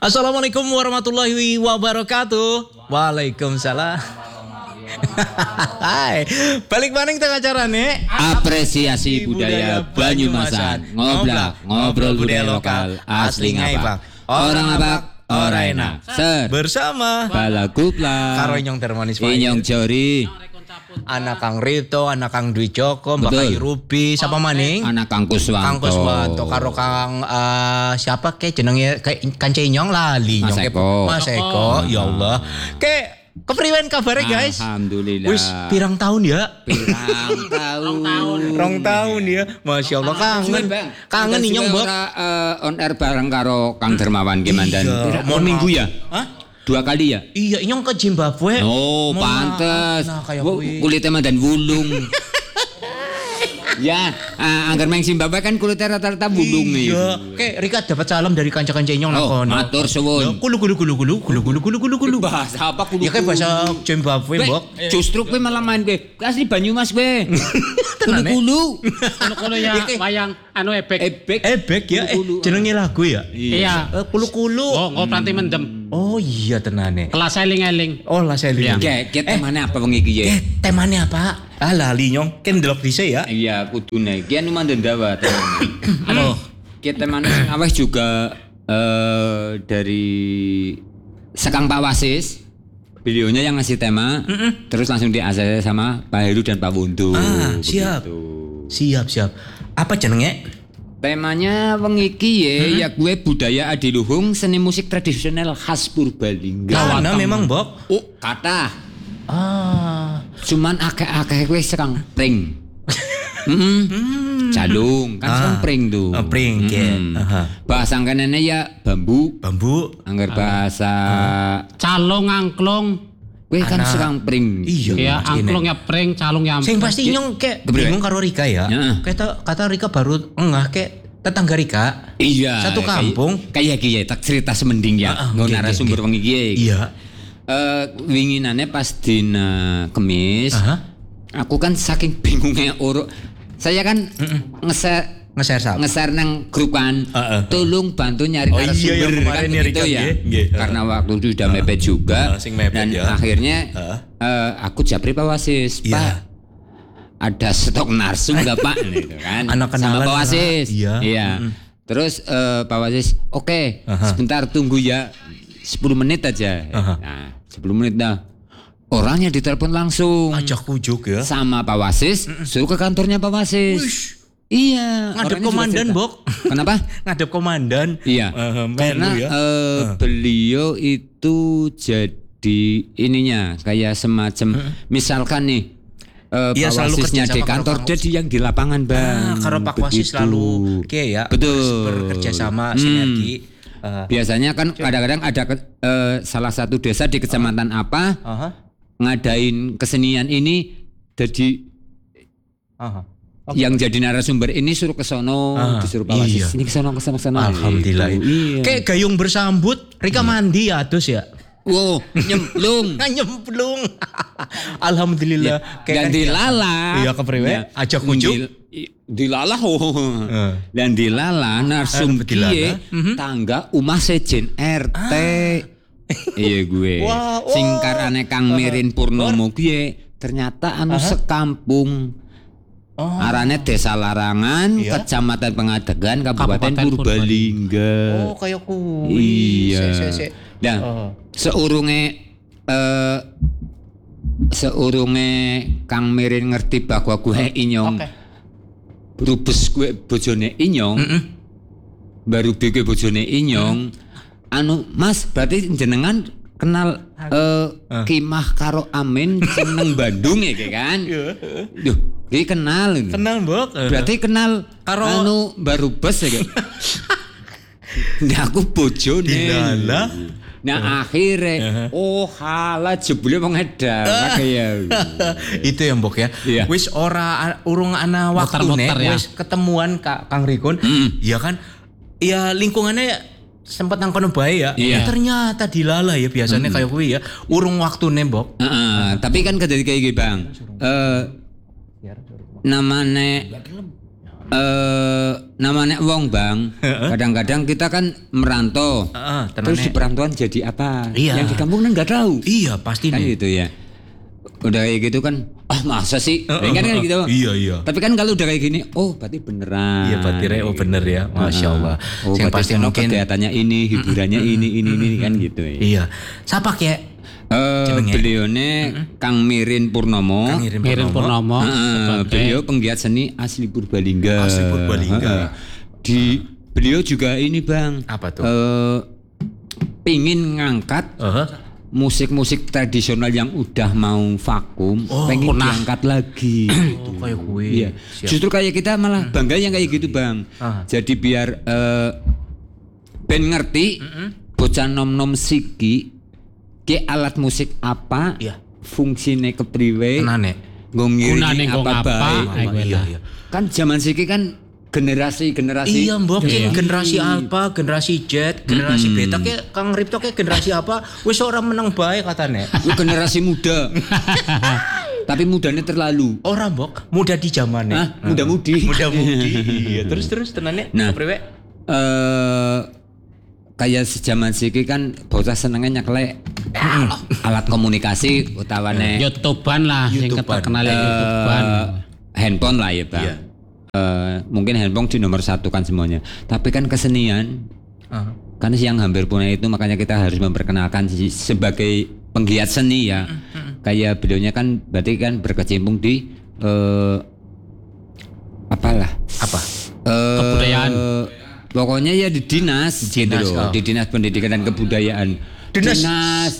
Assalamualaikum warahmatullahi wabarakatuh. Waalaikumsalam. Hai, balik maning tengah acarane apresiasi budaya Banyumasan, ngobrol budaya lokal asli ngapa. Orang apa? Orang enak. Bersama Balagupla karo Inyong Termanis Inyong Jori, anak Kang Rito, anak Kang Dwi Joko, Mbak Kai Ruby, siapa maning? anak Kang Kuswanto. Kang Kuswanto karo Kang siapa ke jenenge kayak Kanca Inyong lali Mas Nyong Eko. Mas Eko, ya Allah. Ke kepriwen kabarnya guys? Alhamdulillah. Wis pirang tahun ya? Pirang tahun. Rong tahun ya. Masya Allah kangen. Kangen nih Nyong, Mbok. On air bareng karo Kang Dermawan Gemandan. Mau minggu ya? Hah? 2 kali ya? Iya, Inyong ke Zimbabwe. Oh, pantes. Nah, kayak kuwi. Kulitnya mandan wulung. Ya, anggar main Zimbabwe kan kulitnya rata-rata wulung nih. Iya. Oke, Rika dapat salam dari kanca-kanca Inyong Oh, nakono. matur suwun. Kulu. Bahasa apa kulu? Ya kan bahasa Zimbabwe, Mbok. Justru kowe malah main kowe. Asli Banyumas kowe. Tenane. Kulu. Kono ya wayang anu ebek. Ebek ya, jenenge lagu ya. Iya. Kulu. Oh, pranti mendem. Oh iya tenane. Kelas eling-eling. Oh lah saya lihat. Kayak temane apa wengi iki ya? Temane apa? Lali Nyong, kan delok dhisik ya. Iya, kudune. Ki anu mandendawa temane. Halo. Ki temane sing awes juga dari Sekang Pak Wasis. Beliaunya yang ngasih tema, terus langsung di ACC sama Pak Heru dan Pak Wundu. Siap. Begitu. Siap. Apa jenenge? Temanya wengi iki ya gue budaya adiluhung seni musik tradisional khas Purbalingga. Karena memang, Mbok. Oh, kata. Cuman akeh-akeh gue sekarang pring. Jalung kan sekarang pring tuh. Pring ya. Bahasa kanene ya bambu. Angger bahasa Calong angklong. gue kan sekarang pring. Iya. Ya, angklong ya pring, calong ya. Sing pasti Nyong kayak bingung karo Rika ya. Kata Rika baru engah kayak tetangga Rika. Iya. Satu kampung. Kayak iki ya tak cerita semending ya. Nggo narasumber wengi iki. Iya. Winginane pas dina Kemis. Aku kan saking bingungnya saya kan nge-share nang grup kan. Tolong bantu nyari narasumber kan gitu ya. Karena waktu itu sudah mepet juga. Dan akhirnya aku japri Pak Wasis, Pak. Ada stok narsum enggak Pak gitu kan. Sama Pak Wasis. Iya. Terus Pak Wasis, oke, sebentar tunggu ya. 10 menit aja. Nah, 10 menit dah. Orangnya ditelepon langsung. Ajak kujuk ya. Sama Pak Wasis, suruh ke kantornya Pak Wasis. Iya. Ngadep komandan, Bok. Kenapa? Ngadep komandan. Iya. Karena beliau itu jadi ininya kayak semacam misalkan nih Pak Wasisnya di kantor, dia yang di lapangan Bang. Karo Pak Wasis selalu ya. Betul. Bekerja sama sinergi. Biasanya kan kadang-kadang ada salah satu desa di kecamatan apa ngadain kesenian ini jadi yang jadi narasumber ini suruh ke sono, disuruh Pak Wasis ini ke sono. Alhamdulillah. Iya. Kayak gayung bersambut, Rika mandi ya terus ya. Wow, nyemplung. Nyemplung. Alhamdulillah. Dan dilala. Iya kepriwe? Ajak kujuk. Dilala dan dilala narsum kiye tangga umah sejen RT. Iya gue. Singkarane Kang Mirin Purnomo kiye ternyata anu sekampung. Arane Desa Larangan, Kecamatan Pengadegan, Kabupaten Purbalingga. Oh, kayak kuwi. Iya. Nah, seurunge Kang Mirin ngerti bahwa gue Inyong. Rubes gue bojone Inyong. Baru gue bojone Inyong. Anu, Mas, berarti jenengan kenal Kimah karo Amin seneng Bandung ya kan? Duh, iki kenal. Kenal, Mbok. Berarti kenal karo anu baru bes ya kan? Nah, aku bojone. Dilala. Nah, akhirnya halah jebule wong edan kayak. Itu ya, Mbok ya. Wis urung ana waktune wis ketemuan Kang Rikun. Iya kan? Ya lingkungannya sempat nang kono bae ya. Ternyata dilala ya biasanya kayak kuwi ya. Urung waktune, Mbok. Tapi kan kejadi kayak gitu, Bang. Namane namanya wong Bang, kadang-kadang kita kan merantau, terus di perantauan jadi apa? Iya. Yang di kampung kan nggak tahu. Iya pasti Kan gitu ya. Udah kayak gitu kan, masa sih? Kan gitu. Iya. Tapi kan kalau udah kayak gini, berarti beneran. Iya berarti bener ya, Masya Allah. Yang pasti mungkin kegiatannya ini, hiburannya ini kan gitu ya. Iya. Siapa kayak? Beliaunya Kang Mirin Purnomo. Beliau penggiat seni asli Purbalingga. Beliau juga ini Bang. Apa tuh? Pingin ngangkat musik-musik tradisional yang udah mau vakum, pengen diangkat lagi. Kayak gue. Iya. Justru kayak kita malah bangga yang kayak gitu Bang. Jadi biar ben ngerti bocah nom-nom siki ke alat musik apa, fungsinya kepriwe, ngiringi apa baik. Iya. Kan zaman siki kan generasi. Iya mbok, generasi alpha, generasi Z, generasi beta ke Kang Ripto ke generasi apa? Wis ora menang bae katane. Generasi muda. Tapi mudanya terlalu. Ora mbok, muda di zamannya. Muda-mudi. Iya, terus tenane kepriwe? Kayak sejaman siki kan bocah senengnya nyeklek alat komunikasi utawane YouTubean lah yang terkenal YouTubean. Handphone lah ya Bang. Mungkin handphone di nomor 1 kan semuanya. Tapi kan kesenian kan yang hampir punah itu, makanya kita harus memperkenalkan sebagai penggiat seni ya. Kayak beliaunya kan berarti kan berkecimpung di kebudayaan. Pokoknya ya di dinas gitu loh, di dinas pendidikan dan kebudayaan. Dinas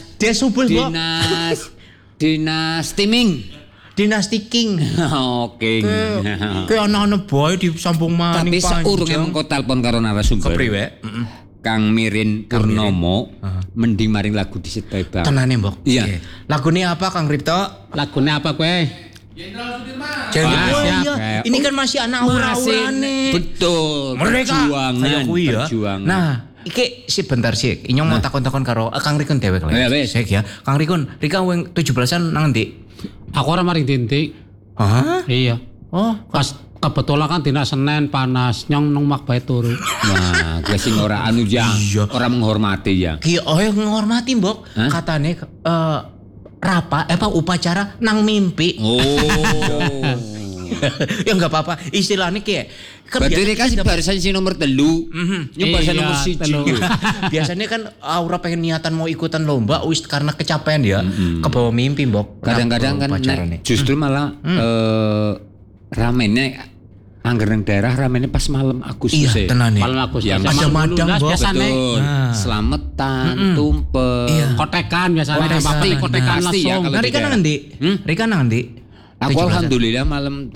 timing. Dinas tiking. Oke. Kayak anak-anak boy di sambung maning panjang. Tapi saurunge mengko telepon karo narasumber. Kepriwe? Kang Mirin Purnomo mending maring lagu dhisik bae Bang. Tenane mbok. Iya. Lagune apa Kang Ripto? Lagune apa kowe? Jenderal Sudirman. Ini kan masih anak aura-aurane. Betul. Merdeka. Perjuangan. Nah, iki sebentar sih. Inyong mau takon-takon karo Kang Rikun dewek lho. Sik ya. Kang Rikun, Rika wing 17-an nang ndi? Aku ora maring dinti. Hah? Iya. Pas kebetulan kan dina Senin panas nyong nang mak bae turu. Nah, gue sing ora ora menghormati ya. Ki menghormati, Mbok. Katane upacara nang mimpi. Ya enggak apa-apa. Istilahnya kayak berarti kasih barisan si nomor 3. Yang barisan nomor 1. Biasanya kan aura pengen niatan mau ikutan lomba karena kecapean ya. Kebawa mimpi, Mbok. Kadang-kadang kan justru malah ramennya anggaran daerah ramennya pas malam Agustus. Iya, tenane. Malam Agustus. Ya, ada madang biasanya. Selametan, tumpeng, kotekan biasanya. Pasti kotekan langsung. Nah, Rika nang ndi? Rika nang ndi? Aku alhamdulillah malam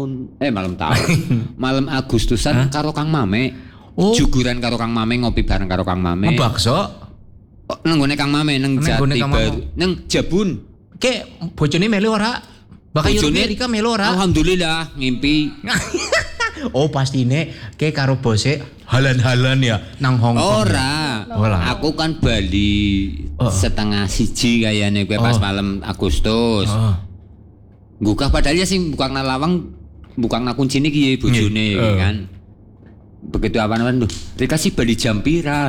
Agustusan karo Kang Mame. Juguran karo Kang Mame, ngopi bareng karo Kang Mame. Ngebakso. Nenggone Kang Mame nang Jati Baru, nang Jabun. Ke bojone melu ora? Bakal Rika melu ora? Alhamdulillah ngimpi. Pastine ke karo bose halan-halan ya nang Hong Kong. Ora. Aku kan Bali setengah siji kayane kowe pas malam Agustus. Gugah padahal ya sing bukan lawang, bukan kuncine ki bojone kan. Begitu awan-awan dikasih Bali jam pira.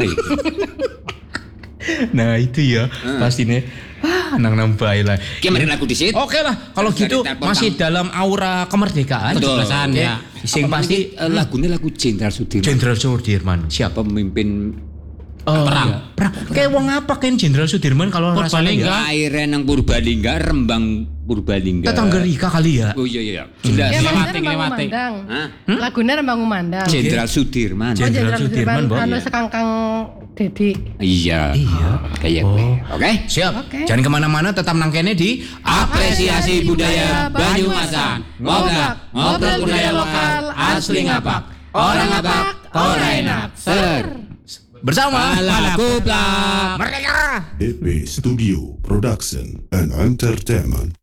Nah itu ya pastine nang bae lah. Ki mari lagu disit. Oke lah kalau gitu masih dalam aura kemerdekaan. Kejelasan ya. Sing pasti lagunya lagu Jenderal Sudirman. Jenderal Sudirman. Siapa pemimpin perang. Kayak wong apa kan Jenderal Sudirman kalau Purbalingga. Aire nang Purbalingga, Rembang Purbalingga. Tetangga Rika kali ya. Oh iya. Jelas. Lewati. Lagunya Rembang Umandang. Jenderal Sudirman. Jenderal Sudirman. Anu sekangkang Dedi. Iya. Kayak oke. Siap. Jangan kemana-mana, tetap nang kene di Apresiasi Budaya Banyumasan. Ngobrol budaya lokal asli ngapak. Orang ngapak, orang enak. Bersama Lagu Plak Merdeka. EP Studio Production and Entertainment.